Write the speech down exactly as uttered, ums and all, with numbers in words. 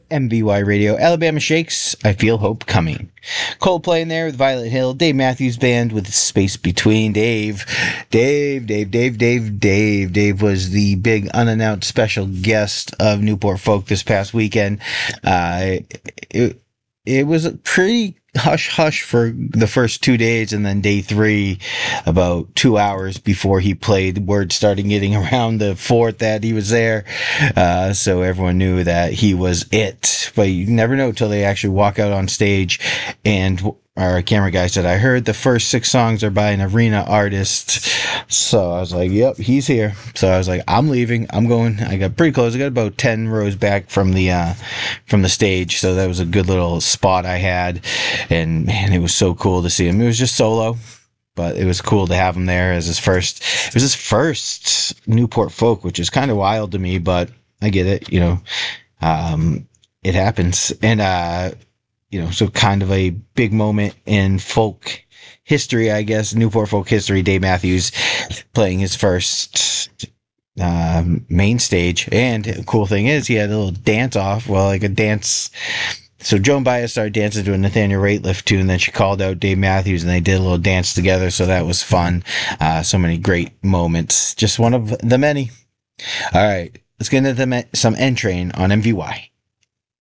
M V Y Radio, Alabama Shakes, I Feel Hope Coming. Coldplay in there with Violet Hill, Dave Matthews Band with Space Between. Dave, Dave, Dave, Dave, Dave, Dave. Dave was the big unannounced special guest of Newport Folk this past weekend. Uh, it, it was a pretty hush hush for the first two days, and then day three, about two hours before he played, word started getting around the fort that he was there, uh, so everyone knew that he was it. But you never know till they actually walk out on stage. And our camera guy said, I heard the first six songs are by an arena artist. So I was like, yep, he's here. So I was like, I'm leaving. I'm going. I got pretty close. I got about ten rows back from the uh, from the stage. So that was a good little spot I had. And man, it was so cool to see him. It was just solo, but it was cool to have him there as his first. It was his first Newport Folk, which is kind of wild to me, but I get it. You know, um, it happens. And, uh, you know, so kind of a big moment in folk history, I guess, Newport Folk history. Dave Matthews playing his first uh, main stage. And the cool thing is he had a little dance off, well, like a dance. So Joan Baez started dancing to a Nathaniel Rateliff tune, and then she called out Dave Matthews, and they did a little dance together, so that was fun. Uh, so many great moments. Just one of the many. All right, let's get into the, some N Train on M V Y.